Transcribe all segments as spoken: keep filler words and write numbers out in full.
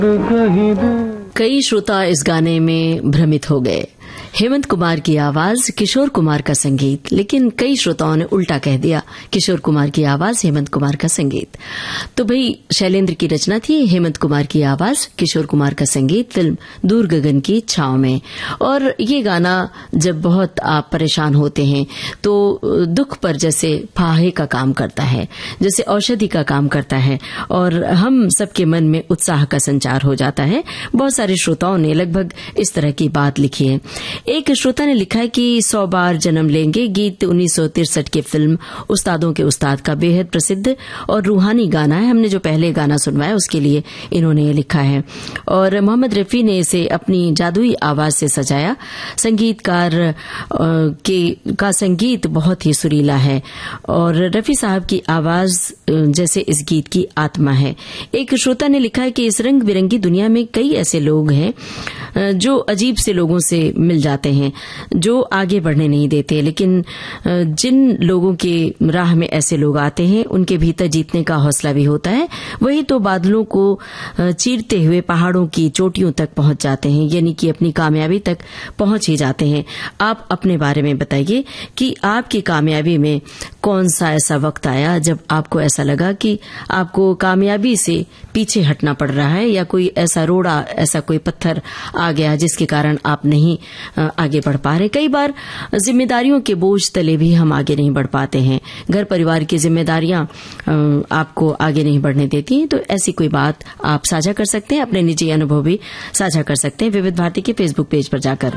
कई श्रोता इस गाने में भ्रमित हो गए। हेमंत कुमार की आवाज, किशोर कुमार का संगीत, लेकिन कई श्रोताओं ने उल्टा कह दिया, किशोर कुमार की आवाज, हेमंत कुमार का संगीत। तो भाई शैलेंद्र की रचना थी, हेमंत कुमार की आवाज, किशोर कुमार का संगीत, फिल्म दूर गगन की छांव में। और ये गाना जब बहुत आप परेशान होते हैं तो दुख पर जैसे फाहे का काम करता है, जैसे औषधि का काम करता है, और हम सबके मन में उत्साह का संचार हो जाता है। बहुत सारे श्रोताओं ने लगभग इस तरह की बात लिखी है। एक श्रोता ने लिखा है कि सौ बार जन्म लेंगे गीत उन्नीस सौ तिरसठ की फिल्म उस्तादों के उस्ताद का बेहद प्रसिद्ध और रूहानी गाना है। हमने जो पहले गाना सुनवाया उसके लिए इन्होंने ये लिखा है, और मोहम्मद रफी ने इसे अपनी जादुई आवाज से सजाया। संगीतकार के का संगीत बहुत ही सुरीला है और रफी साहब की आवाज जैसे इस गीत की आत्मा है। एक श्रोता ने लिखा है कि इस रंग बिरंगी दुनिया में कई ऐसे लोग हैं जो अजीब से लोगों से मिल जाते हैं, जो आगे बढ़ने नहीं देते, लेकिन जिन लोगों के राह में ऐसे लोग आते हैं उनके भीतर जीतने का हौसला भी होता है। वही तो बादलों को चीरते हुए पहाड़ों की चोटियों तक पहुंच जाते हैं, यानी कि अपनी कामयाबी तक पहुंच ही जाते हैं। आप अपने बारे में बताइए कि आपकी कामयाबी में कौन सा ऐसा वक्त आया जब आपको ऐसा लगा कि आपको कामयाबी से पीछे हटना पड़ रहा है, या कोई ऐसा रोड़ा, ऐसा कोई पत्थर आ गया जिसके कारण आप नहीं आगे बढ़ पा रहे। कई बार जिम्मेदारियों के बोझ तले भी हम आगे नहीं बढ़ पाते हैं, घर परिवार की जिम्मेदारियां आपको आगे नहीं बढ़ने देती हैं। तो ऐसी कोई बात आप साझा कर सकते हैं, अपने निजी अनुभव भी साझा कर सकते हैं विविध भारती के फेसबुक पेज पर जाकर।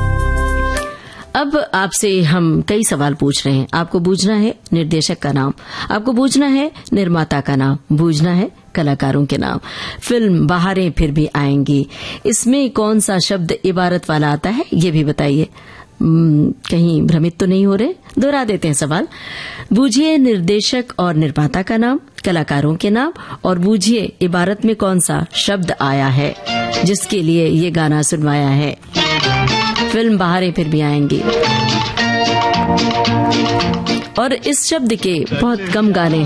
अब आपसे हम कई सवाल पूछ रहे हैं। आपको बूझना है निर्देशक का नाम, आपको बूझना है निर्माता का नाम, बूझना है कलाकारों के नाम। फिल्म बहारें फिर भी आएंगी, इसमें कौन सा शब्द इबारत वाला आता है ये भी बताइए। कहीं भ्रमित तो नहीं हो रहे? दोहरा देते हैं सवाल। बूझिए निर्देशक और निर्माता का नाम, कलाकारों के नाम, और बूझिए इबारत में कौन सा शब्द आया है जिसके लिए ये गाना सुनवाया है। फिल्म बहारें फिर भी आएंगी, और इस शब्द के बहुत कम गाने